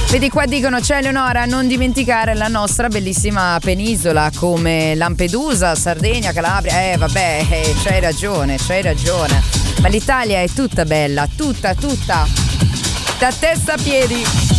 Vedi, qua dicono: c'è Eleonora, non dimenticare la nostra bellissima penisola come Lampedusa, Sardegna, Calabria. Vabbè, c'hai ragione. Ma l'Italia è tutta bella, tutta, da testa a piedi.